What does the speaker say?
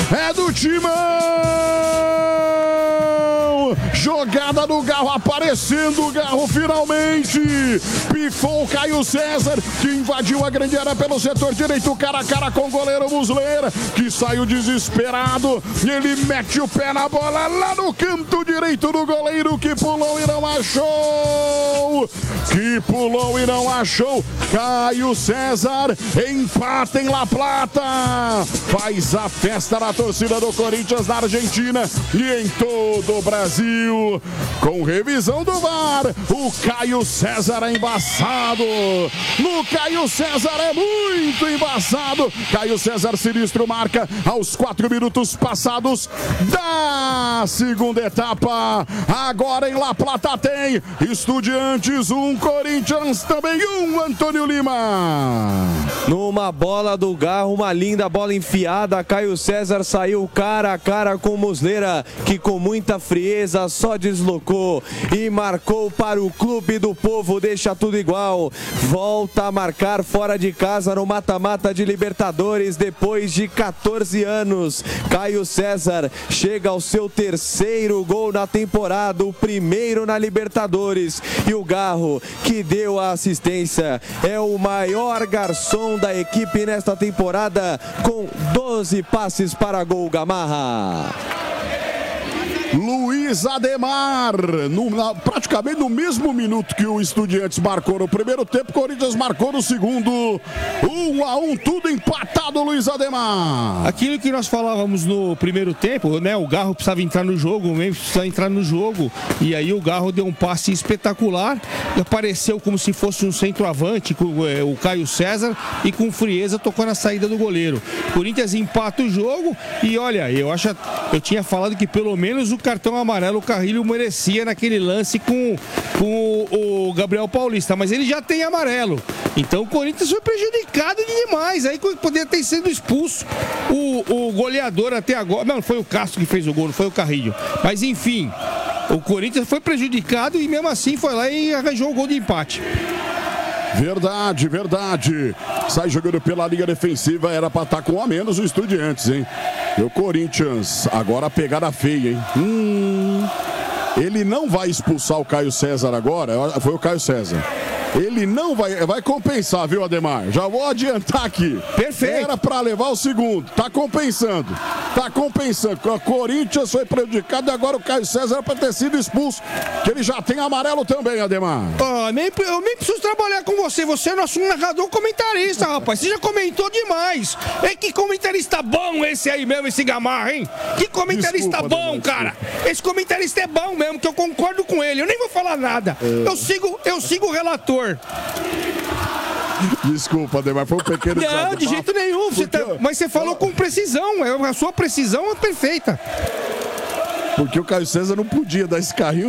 é do Timão! Jogada do Garro, aparecendo o Garro finalmente. Pifou o Caio César, que invadiu a grande área pelo setor direito, cara a cara com o goleiro Muslera, que saiu desesperado. Ele mete o pé na bola lá no canto direito do goleiro, que pulou e não achou. Caio César empata em La Plata. Faz a festa na torcida do Corinthians na Argentina e em todo o Brasil. Com revisão do VAR, o Caio César é embaçado. No Caio César é muito embaçado. Caio César sinistro marca aos 4 minutos passados da segunda etapa. Agora em La Plata tem Estudiantes 1, Corinthians também 1, Antônio Lima. Numa bola do Garro, uma linda bola enfiada, Caio César saiu cara a cara com Muslera, que com muita frieza só deslocou e marcou para o Clube do Povo, deixa tudo igual. Volta a marcar fora de casa no mata-mata de Libertadores depois de 14 anos. Caio César chega ao seu terceiro gol na temporada, o primeiro na Libertadores. E o Garro, que deu a assistência, é o maior garçom da equipe nesta temporada, com 12 passes para gol, Gamarra. Luiz Ademar, praticamente no mesmo minuto que o Estudiantes marcou no primeiro tempo, o Corinthians marcou no segundo. 1-1, tudo empatado, Luiz Ademar. Aquilo que nós falávamos no primeiro tempo, né? O Garro precisava entrar no jogo, o Memphis precisava entrar no jogo, e aí o Garro deu um passe espetacular, apareceu como se fosse um centroavante com o Caio César e com frieza tocou na saída do goleiro. O Corinthians empata o jogo e olha, eu tinha falado que pelo menos o cartão amarelo o Carrilho merecia naquele lance com o Gabriel Paulista, mas ele já tem amarelo, então o Corinthians foi prejudicado demais, aí poderia ter sido expulso o goleador até agora, não foi o Castro que fez o gol, não foi o Carrilho, mas enfim, o Corinthians foi prejudicado e mesmo assim foi lá e arranjou o gol de empate. Verdade. Sai jogando pela linha defensiva, era pra estar com um a menos o Estudiantes, hein? E o Corinthians, agora a pegada feia, hein? Ele não vai expulsar o Caio César agora, foi o Caio César. Ele não vai compensar, viu, Ademar? Já vou adiantar aqui. Perfeito. Era pra levar o segundo, tá compensando. O Corinthians foi prejudicado e agora o Caio César era pra ter sido expulso, que ele já tem amarelo também, Ademar. Eu nem preciso trabalhar com você, você é nosso narrador comentarista, rapaz, você já comentou demais. Que comentarista bom esse aí mesmo, esse Gamarra, hein? Que comentarista Desculpa, bom, Ademar, cara. Esse comentarista é bom mesmo, que eu concordo com ele, eu nem vou falar nada. Eu sigo o relator. Desculpa, Ademar, foi um pequeno Não, de jeito nenhum, mas você falou com precisão, a sua precisão é perfeita. Porque o Caio César não podia dar esse carrinho